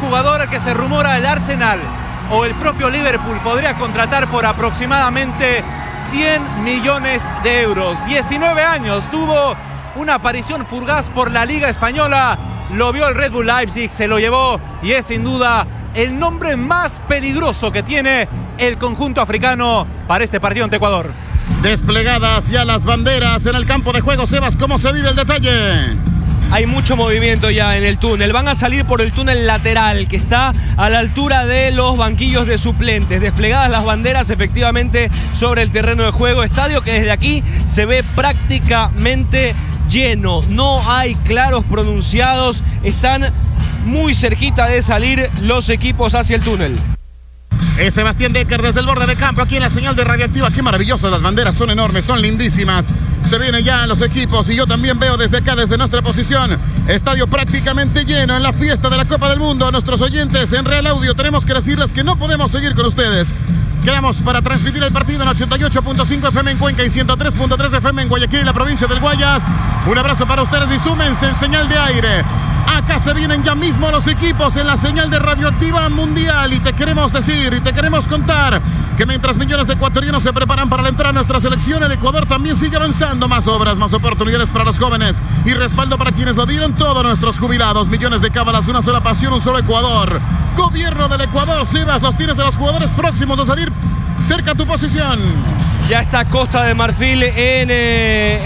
jugador que se rumora el Arsenal o el propio Liverpool podría contratar por aproximadamente 100 millones de euros. 19 años, tuvo una aparición fugaz por la Liga Española, lo vio el Red Bull Leipzig, se lo llevó y es sin duda el nombre más peligroso que tiene el conjunto africano para este partido ante Ecuador. Desplegadas ya las banderas en el campo de juego. Sebas, ¿cómo se vive el detalle? Hay mucho movimiento ya en el túnel. Van a salir por el túnel lateral que está a la altura de los banquillos de suplentes. Desplegadas las banderas efectivamente sobre el terreno de juego. Estadio que desde aquí se ve prácticamente lleno. No hay claros pronunciados. Están muy cerquita de salir los equipos hacia el túnel. Es Sebastián Decker desde el borde de campo, aquí en la señal de Radioactiva. Qué maravillosas las banderas, son enormes, son lindísimas. Se vienen ya los equipos y yo también veo desde acá, desde nuestra posición, estadio prácticamente lleno en la fiesta de la Copa del Mundo. A nuestros oyentes en Real Audio tenemos que decirles que no podemos seguir con ustedes. Quedamos para transmitir el partido en 88.5 FM en Cuenca y 103.3 FM en Guayaquil y la provincia del Guayas. Un abrazo para ustedes y súmense en señal de aire. Acá se vienen ya mismo los equipos en la señal de Radioactiva Mundial y te queremos decir y te queremos contar que mientras millones de ecuatorianos se preparan para la entrada a nuestra selección, el Ecuador también sigue avanzando. Más obras, más oportunidades para los jóvenes y respaldo para quienes lo dieron todo, nuestros jubilados. Millones de cábalas, una sola pasión, un solo Ecuador. Gobierno del Ecuador. Sebas, los tienes de los jugadores próximos a salir cerca a tu posición. Ya está Costa de Marfil en